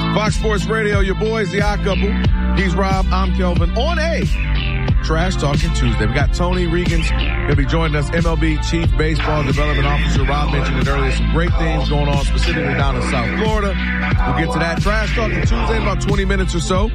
Fox Sports Radio, your boys, the Odd Couple. He's Rob, I'm Kelvin. On a Trash Talking Tuesday, we got Tony Regan's going to be joining us, MLB Chief Baseball Development Officer. Rob mentioned it earlier. Some great things going on, specifically down in South Florida. We'll get to that. Trash Talking Tuesday in about 20 minutes or so.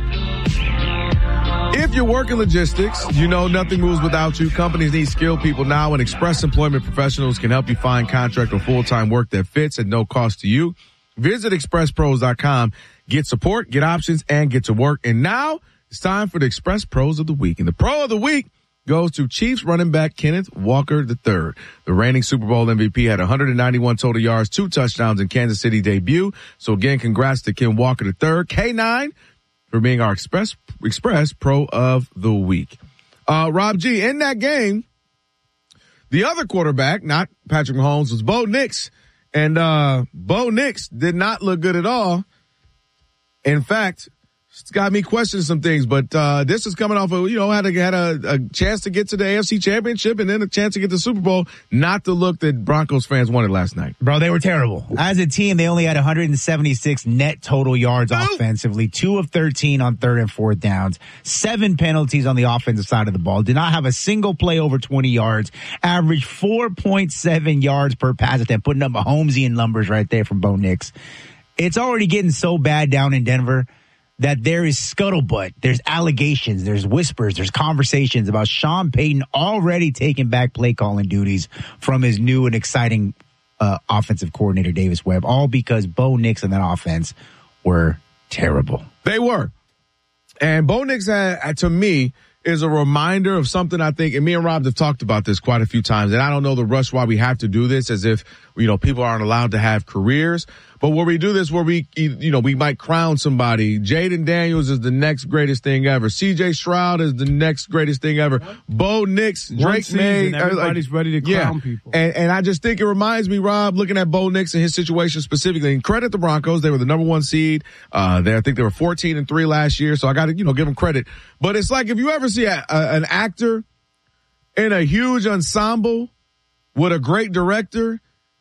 If you're working logistics, you know nothing moves without you. Companies need skilled people now, and Express Employment Professionals can help you find contract or full-time work that fits at no cost to you. Visit expresspros.com. Get support, get options, and get to work. And now it's time for the Express Pros of the Week. And the Pro of the Week goes to Chiefs running back Kenneth Walker III. The reigning Super Bowl MVP had 191 total yards, 2 touchdowns in Kansas City debut. So again, congrats to Ken Walker III. K9 for being our Express Pro of the Week. Rob G, in that game, the other quarterback, not Patrick Mahomes, was Bo Nix. And Bo Nix did not look good at all. In fact, it's got me questioning some things, but this is coming off of, had a chance to get to the AFC Championship and then a chance to get to the Super Bowl. Not the look that Broncos fans wanted last night. Bro, they were terrible. As a team, they only had 176 net total yards offensively, 2 of 13 on 3rd and 4th downs, 7 penalties on the offensive side of the ball, did not have a single play over 20 yards, averaged 4.7 yards per pass attempt, putting up Mahomesian numbers right there from Bo Nix. It's already getting so bad down in Denver that there is scuttlebutt, there's allegations, there's whispers, there's conversations about Sean Payton already taking back play calling duties from his new and exciting offensive coordinator, Davis Webb, all because Bo Nix and that offense were terrible. They were. And Bo Nix, to me, is a reminder of something I think, and me and Rob have talked about this quite a few times, and I don't know the rush why we have to do this as if, people aren't allowed to have careers. But where we do this, where we might crown somebody. Jaden Daniels is the next greatest thing ever. C.J. Stroud is the next greatest thing ever. Bo Nix, Drake May. Everybody's ready to crown people. And I just think it reminds me, Rob, looking at Bo Nix and his situation specifically, and credit the Broncos. They were the number 1 seed. I think they were 14-3 last year, so I got to, give them credit. But it's like if you ever see an actor in a huge ensemble with a great director,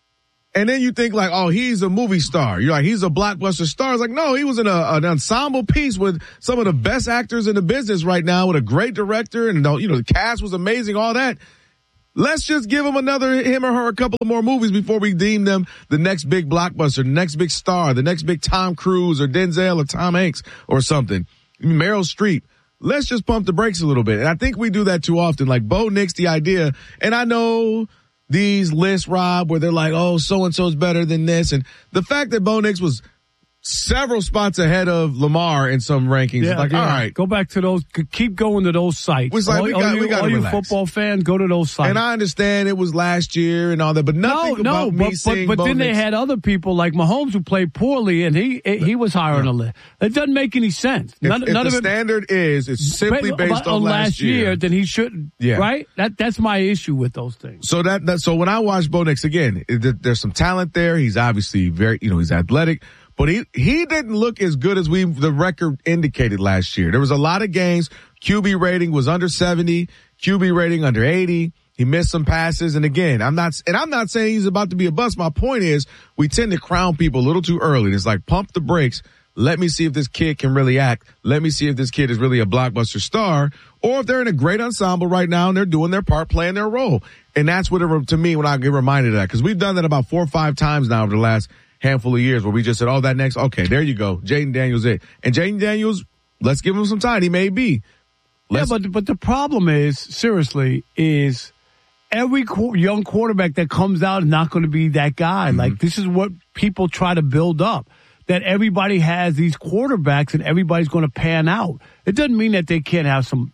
and then you think like, oh, he's a movie star. You're like, he's a blockbuster star. It's like, no, he was in an ensemble piece with some of the best actors in the business right now with a great director. And, the cast was amazing, all that. Let's just give him him or her a couple of more movies before we deem them the next big blockbuster, the next big star, the next big Tom Cruise or Denzel or Tom Hanks or something. Meryl Streep. Let's just pump the brakes a little bit. And I think we do that too often. Like Bo Nix, the idea, and I know these lists, Rob, where they're like, oh, so-and-so's better than this. And the fact that Bo Nix was several spots ahead of Lamar in some rankings. Yeah, all right. Go back to those. Keep going to those sites. It's like we got you football fans, go to those sites. And I understand it was last year and all that, but nothing about me saying But then Bo they Nix. had other people like Mahomes who played poorly, and he was higher on the list. It doesn't make any sense. If the standard is it's simply based on last year, then he shouldn't. Yeah. Right? That's my issue with those things. So so when I watch Bo Nix again, there's some talent there. He's obviously very, he's athletic. But he didn't look as good as the record indicated last year. There was a lot of games. QB rating was under 70, QB rating under 80. He missed some passes. And again, I'm not saying he's about to be a bust. My point is we tend to crown people a little too early. It's like pump the brakes. Let me see if this kid can really act. Let me see if this kid is really a blockbuster star or if they're in a great ensemble right now and they're doing their part, playing their role. And that's what to me when I get reminded of that, because we've done that about 4 or 5 times now over the last handful of years where we just said, oh, that next, okay, there you go. Jaden Daniels it. And Jaden Daniels, let's give him some time. He may be. But the problem is, seriously, is every young quarterback that comes out is not going to be that guy. Mm-hmm. Like, this is what people try to build up, that everybody has these quarterbacks and everybody's going to pan out. It doesn't mean that they can't have some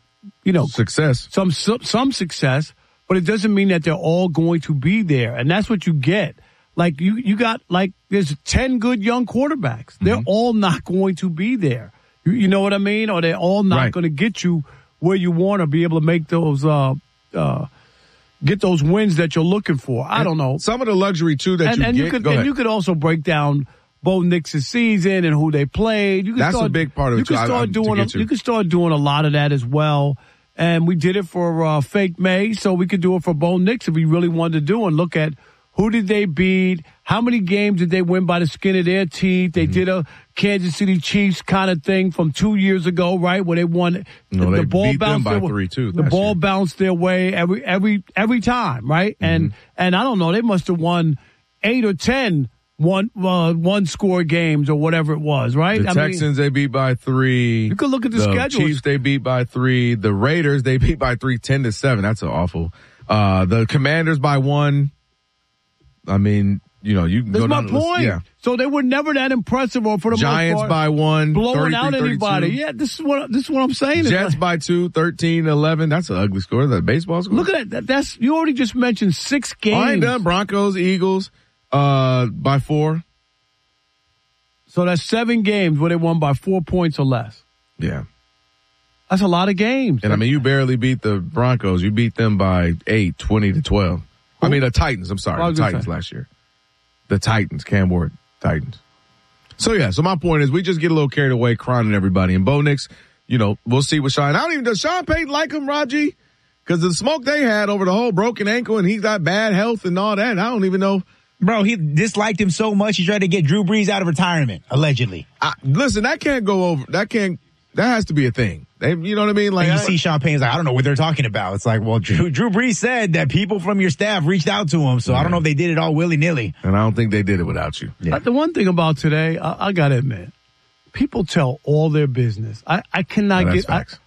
success, some success, but it doesn't mean that they're all going to be there. And that's what you get. Like you got there's 10 good young quarterbacks. They're Mm-hmm. all not going to be there. You know what I mean? Or they're all not going to get you where you want to be able to make those get those wins that you're looking for. I don't know. Some of the luxury too that you get. You could also break down Bo Nix's season and who they played. That's a big part of it too. You can start doing a lot of that as well. And we did it for Fake May, so we could do it for Bo Nix if we really wanted to do and look at Who did they beat? How many games did they win by the skin of their teeth? They did a Kansas City Chiefs kind of thing from 2 years ago, right? Where they won. The ball bounced them by 3-2. The ball bounced their way every time, right? And I don't know. They must have won 8 or 10 one score games or whatever it was, right? The Texans, they beat by 3. You could look at the schedule. The Chiefs, they beat by 3. The Raiders, they beat by 3, 10-7. That's awful. The Commanders by 1. I mean, you can That's go down my point. Yeah. So they were never that impressive, or for the Giants most part, by 1, blowing out anybody. 32. Yeah, this is what I'm saying. Jets by 2, 13-11. That's an ugly score. That baseball score. Look at that. That's you already just mentioned 6 games. I ain't done. Broncos, Eagles, by 4. So that's 7 games where they won by 4 points or less. Yeah. That's a lot of games. And I mean, you barely beat the Broncos. You beat them by 8, 20-12. I mean, the Titans. I'm sorry. The Titans last year. The Titans. Cam Ward. Titans. So my point is we just get a little carried away crying at everybody. And Bo Nix, we'll see what Sean. Does Sean Payton like him, Raji? Because the smoke they had over the whole broken ankle and he's got bad health and all that. I don't even know. Bro, he disliked him so much he tried to get Drew Brees out of retirement, allegedly. Listen, that can't go over. That has to be a thing. You know what I mean? Like, and you see Sean Payne's like, I don't know what they're talking about. It's like, well, Drew Brees said that people from your staff reached out to him, so I don't know if they did it all willy-nilly. And I don't think they did it without you. Yeah. The one thing about today, I got to admit, people tell all their business. I cannot get facts.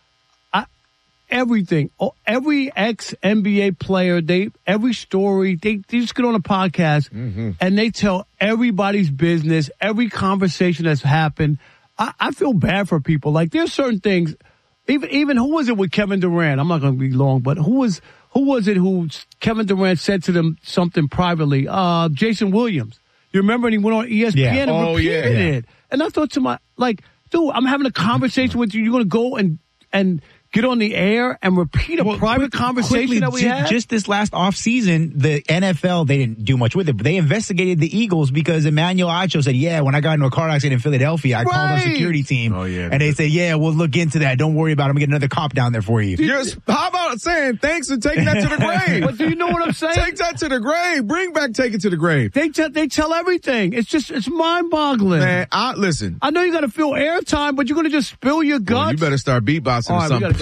Everything. Every ex-NBA player, every story, they just get on a podcast and they tell everybody's business, every conversation that's happened. I feel bad for people. Like, there's certain things. Even who was it with Kevin Durant? I'm not going to be long, but who was it who Kevin Durant said to them something privately? Jason Williams. You remember? And he went on ESPN and repeated it. And I thought to dude, I'm having a conversation with you. You're going to go and get on the air and repeat a private conversation that we had? Just this last offseason, the NFL, they didn't do much with it, but they investigated the Eagles because Emmanuel Acho said, when I got into a car accident in Philadelphia, I called our security team. Oh, yeah. And they said, we'll look into that. Don't worry about it. I'm going to get another cop down there for you. How about saying thanks and taking that to the grave? But do you know what I'm saying? Take that to the grave. Bring back take it to the grave. They tell everything. It's mind-boggling. Man, listen. I know you got to fill airtime, but you're going to just spill your guts? Well, you better start beatboxing or something.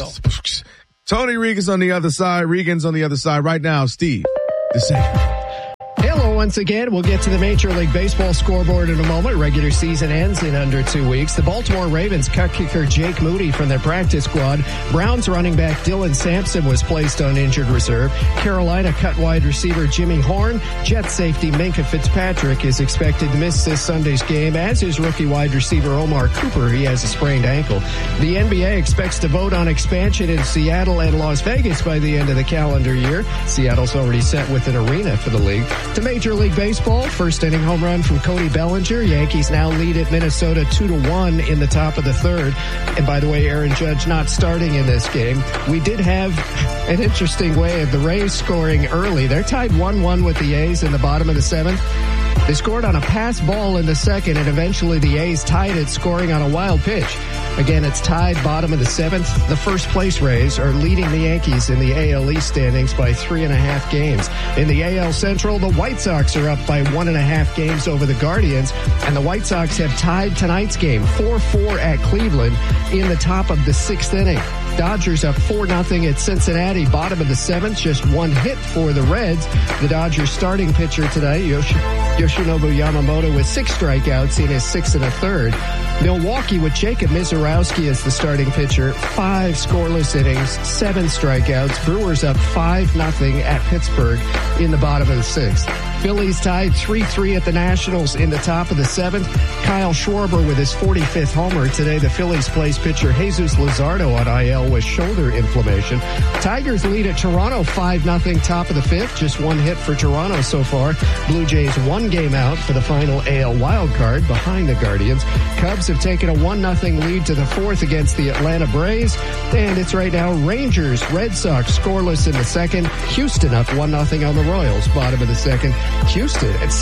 Tony Regan's on the other side. Right now. Steve, the same. Hello once again. We'll get to the Major League Baseball scoreboard in a moment. Regular season ends in under 2 weeks. The Baltimore Ravens cut kicker Jake Moody from their practice squad. Browns running back Dylan Sampson was placed on injured reserve. Carolina cut wide receiver Jimmy Horn. Jets safety Minkah Fitzpatrick is expected to miss this Sunday's game, as is rookie wide receiver Omar Cooper. He has a sprained ankle. The NBA expects to vote on expansion in Seattle and Las Vegas by the end of the calendar year. Seattle's already set with an arena for the league. To Major League Baseball, first inning home run from Cody Bellinger. Yankees now lead at Minnesota 2-1 in the top of the third. And by the way, Aaron Judge not starting in this game. We did have an interesting way of the Rays scoring early. They're tied 1-1 with the A's in the bottom of the seventh. They scored on a pass ball in the second, and eventually the A's tied it, scoring on a wild pitch. Again, it's tied bottom of the seventh. The first place Rays are leading the Yankees in the AL East standings by 3.5 games. In the AL Central, the White Sox are up by 1.5 games over the Guardians, and the White Sox have tied tonight's game 4-4 at Cleveland in the top of the sixth inning. Dodgers up 4-0 at Cincinnati, bottom of the seventh, just one hit for the Reds. The Dodgers starting pitcher today, Yoshinobu Yamamoto, with 6 strikeouts in his 6 1/3. Milwaukee with Jacob Mizorowski as the starting pitcher, 5 scoreless innings, 7 strikeouts. Brewers up 5-0 at Pittsburgh in the bottom of the sixth. Phillies tied 3-3 at the Nationals in the top of the seventh. Kyle Schwarber with his 45th homer. Today, the Phillies place pitcher Jesus Luzardo on IL with shoulder inflammation. Tigers lead at Toronto 5-0 top of the fifth. Just one hit for Toronto so far. Blue Jays 1 game out for the final AL wild card behind the Guardians. Cubs have taken a 1-0 lead to the fourth against the Atlanta Braves. And it's right now Rangers, Red Sox scoreless in the second. Houston up 1-0 on the Royals, bottom of the second. Houston at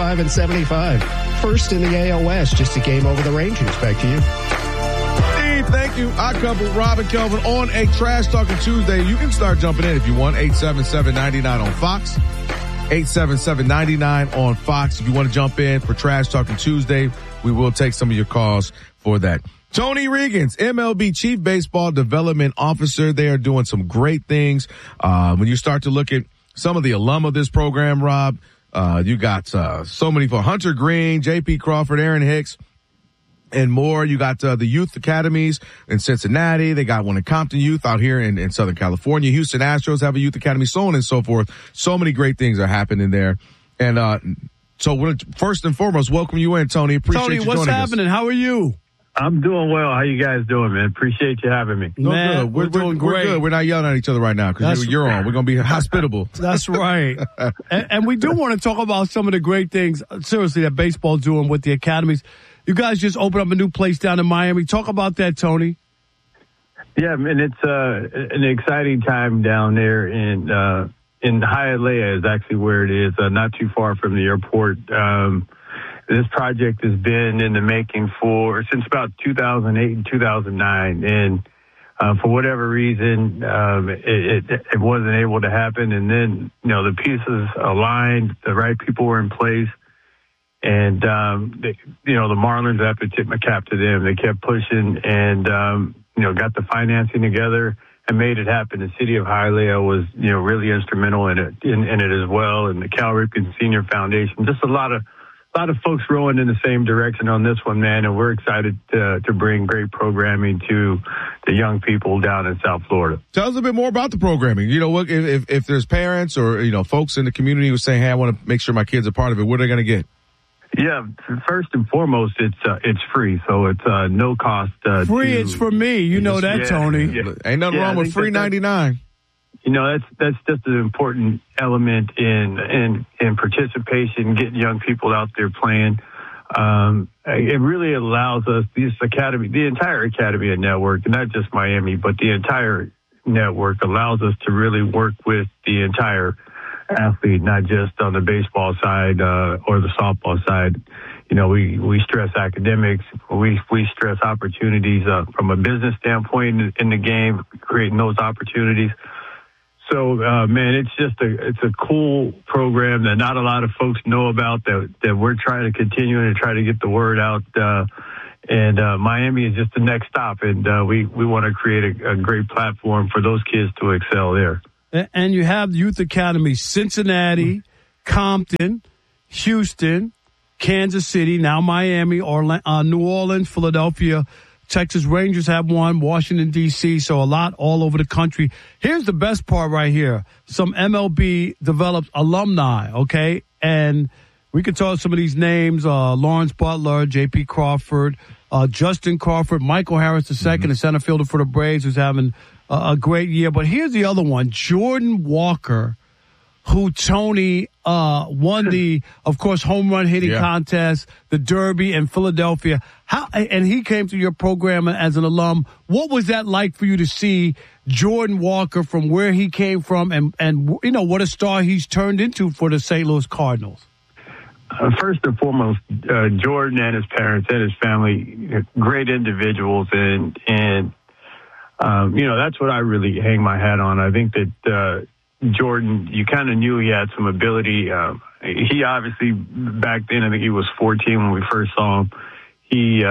75-75. First in the AL West, just a game over the Rangers. Back to you. Steve, thank you. I couple Rob and Kelvin on a Trash Talking Tuesday. You can start jumping in if you want. 877-99 on Fox. 877-99 on Fox. If you want to jump in for Trash Talking Tuesday, we will take some of your calls for that. Tony Regans, MLB Chief Baseball Development Officer. They are doing some great things. When you start to look at some of the alum of this program, Rob, you got so many for Hunter Green, J.P. Crawford, Aaron Hicks, and more. You got the youth academies in Cincinnati. They got one in Compton Youth out here in Southern California. Houston Astros have a youth academy, so on and so forth. So many great things are happening there. And so we're, first and foremost, welcome you in, Tony. Appreciate you joining us. Tony, what's happening? How are you? I'm doing well. How you guys doing, man? Appreciate you having me. Man, we're doing great. We're good. We're not yelling at each other right now because you're on. We're going to be hospitable. That's right. and we do want to talk about some of the great things, seriously, that baseball's doing with the academies. You guys just opened up a new place down in Miami. Talk about that, Tony. Yeah, man, it's an exciting time down there in Hialeah is actually where it is, not too far from the airport. This project has been in the making since about 2008 and 2009, and for whatever reason, it wasn't able to happen. And then, the pieces aligned, the right people were in place, and the Marlins, I have to tip my cap to them. They kept pushing and got the financing together and made it happen. The city of Hialeah was really instrumental in it as well, and the Cal Ripken Senior Foundation. Just a lot of folks rowing in the same direction on this one, man, and we're excited to bring great programming to the young people down in South Florida. Tell us a bit more about the programming. If there's parents or, folks in the community who say, hey, I want to make sure my kids are part of it, what are they going to get? Yeah, first and foremost, it's free, so it's no cost. Free, it's for me. You know that, Tony. Yeah. Ain't nothing wrong with free 99. That's just an important element in participation, getting young people out there playing. It really allows us, the entire Academy and network, and not just Miami, but the entire network allows us to really work with the entire athlete, not just on the baseball side or the softball side. We stress academics, we stress opportunities from a business standpoint in the game, creating those opportunities. So, man, it's a cool program that not a lot of folks know about that we're trying to continue and try to get the word out. And Miami is just the next stop, and we want to create a great platform for those kids to excel there. And you have Youth Academy, Cincinnati, Compton, Houston, Kansas City, now Miami, New Orleans, Philadelphia. Texas Rangers have one, Washington, D.C., so a lot all over the country. Here's the best part right here. Some MLB developed alumni, okay? And we could talk some of these names, Lawrence Butler, J.P. Crawford, Justin Crawford, Michael Harris II, the center fielder for the Braves, who's having a great year. But here's the other one, Jordan Walker, who Tony won the, of course, home run hitting contest, the Derby in Philadelphia. And he came to your program as an alum. What was that like for you to see Jordan Walker from where he came from and what a star he's turned into for the St. Louis Cardinals? First and foremost, Jordan and his parents and his family, great individuals, and that's what I really hang my hat on. I think that Jordan, you kind of knew he had some ability. He obviously, back then, I think he was 14 when we first saw him. He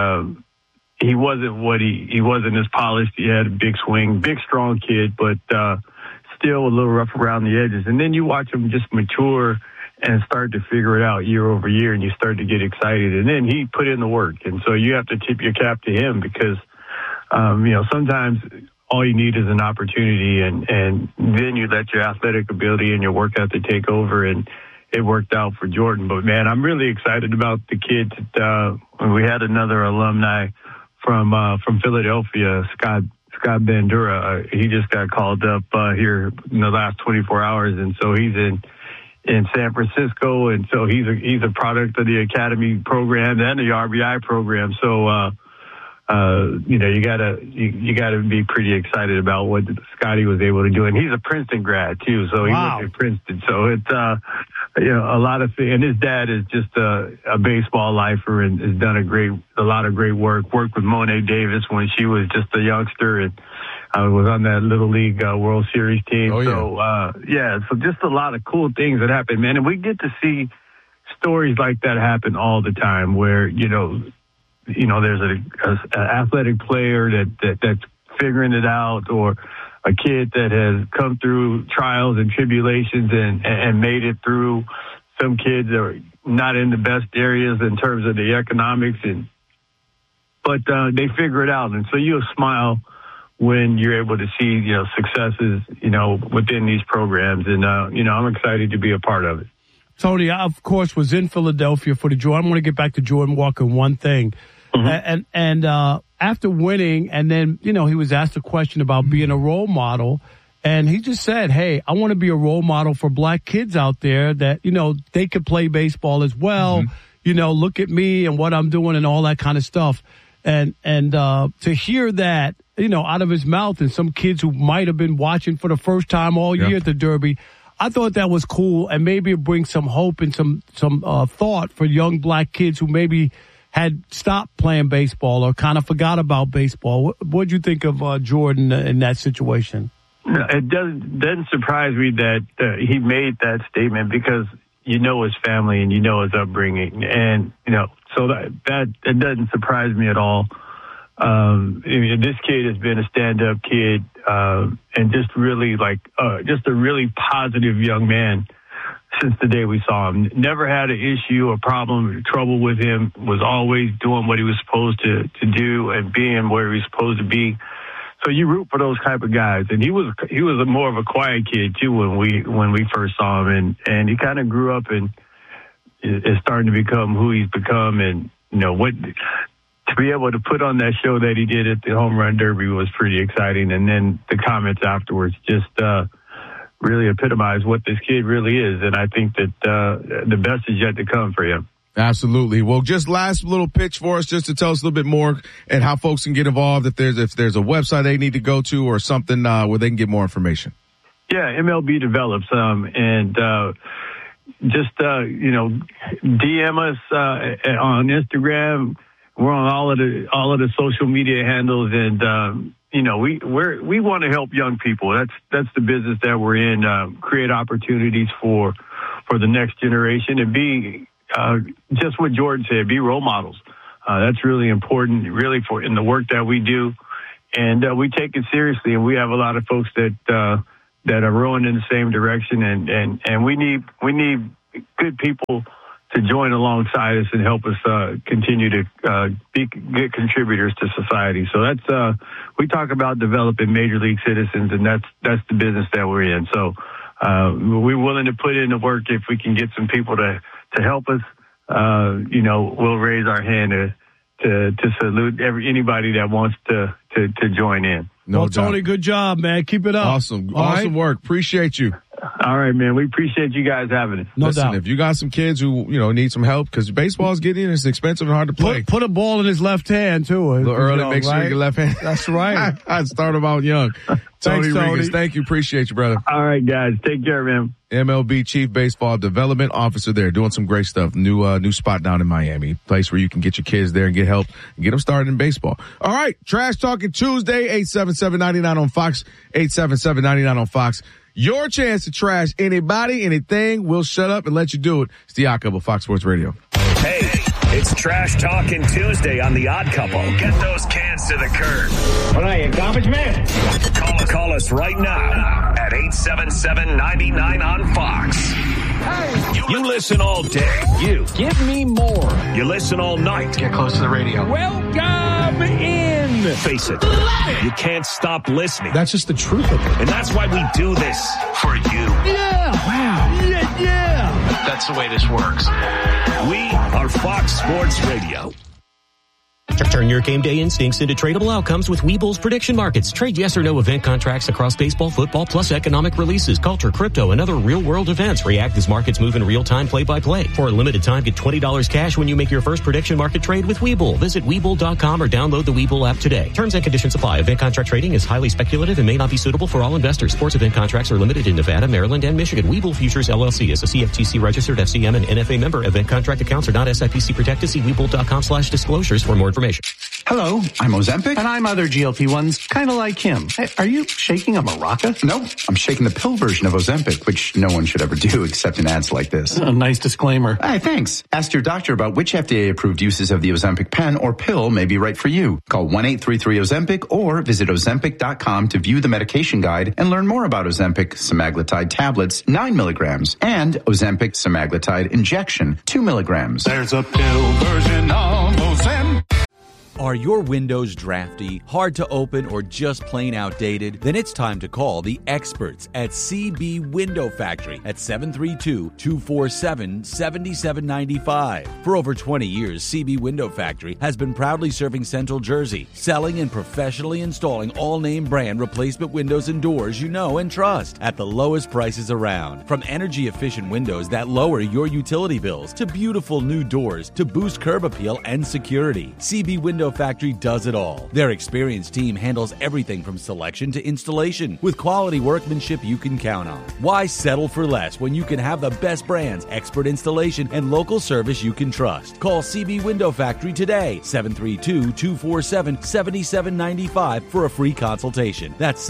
wasn't as polished. He had a big swing, big, strong kid, but still a little rough around the edges. And then you watch him just mature and start to figure it out year over year, and you start to get excited. And then he put in the work. And so you have to tip your cap to him because, sometimes all you need is an opportunity, and then you let your athletic ability and your work ethic take over, and it worked out for Jordan. But, man, I'm really excited about the kids. We had another alumni from Philadelphia, Scott Bandura. He just got called up here in the last 24 hours, and so he's in San Francisco, and so he's a product of the Academy program and the RBI program. So, you gotta be pretty excited about what Scotty was able to do, and he's a Princeton grad too. So he went to Princeton. So it's a lot of things. And his dad is just a baseball lifer and has done a lot of great work. Worked with Monet Davis when she was just a youngster, and I was on that Little League World Series team. Oh, yeah. So just a lot of cool things that happen, man. And we get to see stories like that happen all the time where, there's an athletic player that's figuring it out, or a kid that has come through trials and tribulations and made it through. Some kids are not in the best areas in terms of the economics, but they figure it out. And so you'll smile when you're able to see, successes, within these programs. And, I'm excited to be a part of it. Tony, I, of course, was in Philadelphia for the Jordan. I want to get back to Jordan Walker one thing. Mm-hmm. And after winning, and then, he was asked a question about being a role model. And he just said, hey, I want to be a role model for black kids out there that, they could play baseball as well. Mm-hmm. Look at me and what I'm doing and all that kind of stuff. And to hear that, out of his mouth, and some kids who might have been watching for the first time all year at the Derby, I thought that was cool, and maybe it brings some hope and some thought for young black kids who maybe had stopped playing baseball or kind of forgot about baseball. What did you think of Jordan in that situation? No, it doesn't surprise me that he made that statement, because his family and his upbringing, and so that it doesn't surprise me at all. This kid has been a stand-up kid, and just really just a really positive young man since the day we saw him. Never had an issue, a problem, trouble with him. Was always doing what he was supposed to do and being where he was supposed to be. So you root for those type of guys. And he was more of a quiet kid too when we first saw him, and he kind of grew up and is starting to become who he's become. And to be able to put on that show that he did at the Home Run Derby was pretty exciting. And then the comments afterwards just really epitomize what this kid really is. And I think that the best is yet to come for him. Absolutely. Well, just last little pitch for us, just to tell us a little bit more and how folks can get involved. If there's a website they need to go to or something where they can get more information. Yeah, MLB develops, and just DM us on Instagram. We're on all of the social media handles, and we want to help young people. That's the business that we're in. Create opportunities for the next generation, and be just what Jordan said. Be role models. That's really important, really, in the work that we do, and we take it seriously. And we have a lot of folks that are rowing in the same direction, and we need good people to join alongside us and help us continue to be good contributors to society. So that's we talk about developing major league citizens, and that's the business that we're in. So we're willing to put in the work if we can get some people to help us. We'll raise our hand to salute anybody that wants to join in. Well, Tony, good job, man. Keep it up. Awesome right? work. Appreciate you. All right, man. We appreciate you guys having us. Listen, doubt. If you got some kids who, need some help, because baseball is getting it's expensive and hard to play. Put a ball in his left hand, too. A little early, make sure you get left hand. That's right. I'd start him out young. Tony Regans, thank you. Appreciate you, brother. All right, guys. Take care, man. MLB Chief Baseball Development Officer there, doing some great stuff. New spot down in Miami. Place where you can get your kids there and get help and get them started in baseball. All right. Trash Talking Tuesday, 877-99 on Fox, 877-99 on Fox. Your chance to trash anybody, anything. We'll shut up and let you do it. It's the Odd Couple, Fox Sports Radio. Hey, it's Trash Talking Tuesday on the Odd Couple. Get those cans to the curb. What are you, garbage man? Call us right now at 877-99 on Fox. Hey, you listen all day. You give me more. You listen all night. Get close to the radio. Welcome in. Face it, you can't stop listening. That's just the truth of it. And that's why we do this for you. Yeah. Wow. Yeah. That's the way this works. We are Fox Sports Radio. Turn your game day instincts into tradable outcomes with Webull's prediction markets. Trade yes or no event contracts across baseball, football, plus economic releases, culture, crypto, and other real-world events. React as markets move in real time, play-by-play. For a limited time, get $20 cash when you make your first prediction market trade with Webull. Visit Webull.com or download the Webull app today. Terms and conditions apply. Event contract trading is highly speculative and may not be suitable for all investors. Sports event contracts are limited in Nevada, Maryland, and Michigan. Webull Futures LLC is a CFTC registered FCM and NFA member. Event contract accounts are not SIPC protected. See Webull.com/disclosures for more information. Hello, I'm Ozempic. And I'm other GLP-1s, kind of like him. Hey, are you shaking a maraca? No, I'm shaking the pill version of Ozempic, which no one should ever do except in ads like this. A nice disclaimer. Hey, thanks. Ask your doctor about which FDA-approved uses of the Ozempic pen or pill may be right for you. Call 1-833-OZEMPIC or visit Ozempic.com to view the medication guide and learn more about Ozempic semaglutide tablets, 9 milligrams, and Ozempic semaglutide injection, 2 milligrams. There's a pill version of Ozempic. Are your windows drafty, hard to open, or just plain outdated? Then it's time to call the experts at CB Window Factory at 732-247-7795. For over 20 years, CB Window Factory has been proudly serving Central Jersey, selling and professionally installing all-name brand replacement windows and doors you know and trust at the lowest prices around. From energy-efficient windows that lower your utility bills to beautiful new doors to boost curb appeal and security, CB Window Factory does it all. Their experienced team handles everything from selection to installation with quality workmanship you can count on. Why settle for less when you can have the best brands, expert installation, and local service you can trust? Call CB Window Factory today, 732-247-7795 for a free consultation. That's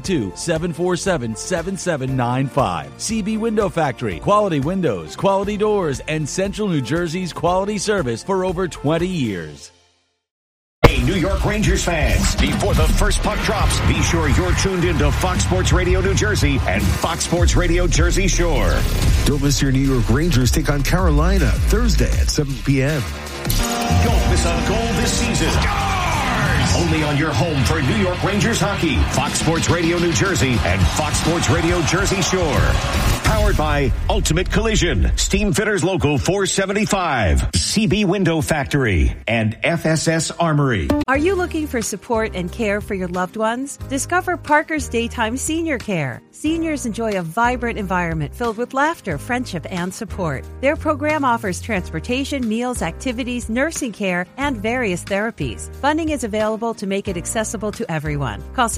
732-747-7795. CB Window Factory. Quality windows, quality doors, and Central New Jersey's quality service for over 20 years. Hey, New York Rangers fans, before the first puck drops, be sure you're tuned into Fox Sports Radio New Jersey and Fox Sports Radio Jersey Shore. Don't miss your New York Rangers take on Carolina Thursday at 7 p.m. Don't miss a goal this season. Only on your home for New York Rangers hockey, Fox Sports Radio New Jersey and Fox Sports Radio Jersey Shore. Powered by Ultimate Collision, Steam Fitters Local 475, CB Window Factory, and FSS Armory. Are you looking for support and care for your loved ones? Discover Parker's Daytime Senior Care. Seniors enjoy a vibrant environment filled with laughter, friendship, and support. Their program offers transportation, meals, activities, nursing care, and various therapies. Funding is available to make it accessible to everyone. Call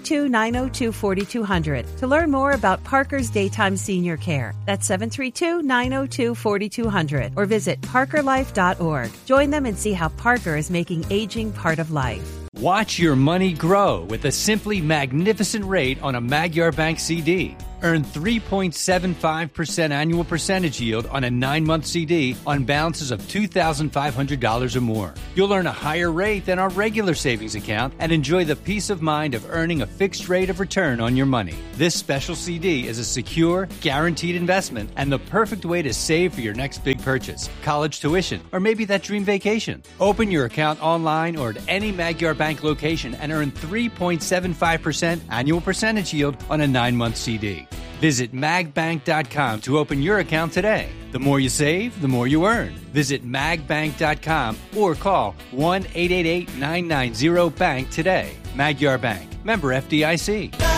732-902-4200 to learn more about Parker's Daytime Senior Care. That's 732-902-4200 or visit parkerlife.org. Join them and see how Parker is making aging part of life. Watch your money grow with a simply magnificent rate on a Magyar Bank CD. Earn 3.75% annual percentage yield on a 9-month CD on balances of $2,500 or more. You'll earn a higher rate than our regular savings account and enjoy the peace of mind of earning a fixed rate of return on your money. This special CD is a secure, guaranteed investment and the perfect way to save for your next big purchase, college tuition, or maybe that dream vacation. Open your account online or at any Magyar Bank location and earn 3.75% annual percentage yield on a 9-month CD. Visit magbank.com to open your account today. The more you save, the more you earn. Visit magbank.com or call 1-888-990-BANK today. Magyar Bank. Member FDIC.